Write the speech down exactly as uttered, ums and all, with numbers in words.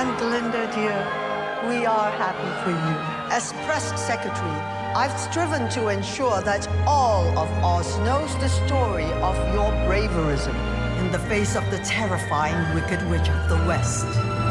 And Glinda, dear, we are happy for you. As press secretary, I've striven to ensure that all of Oz knows the story of your braverism in the face of the terrifying Wicked Witch of the West.